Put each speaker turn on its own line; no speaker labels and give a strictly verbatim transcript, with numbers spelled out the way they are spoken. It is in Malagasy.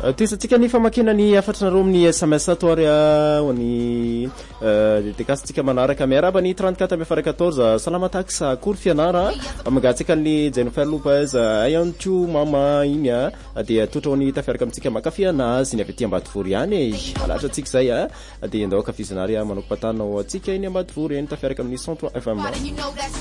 Toisatsika ny famakinany afatry nareo amin'ny S M S atoary ny tekasitsika manaraka miaraba ny trente-quatre amby afara quatorze salama taxa akory fianara mangatsika ny Jennifer Lopez ayanto mama iny a dia totra ny tafiaraka amintsika makafy anazy ny avy aty Ambatovory ihany alatra atsika zay a dia ndao kafizanary manoko patanao atsika iny Ambatovory eny tafiaraka amin'ny cent trois F M.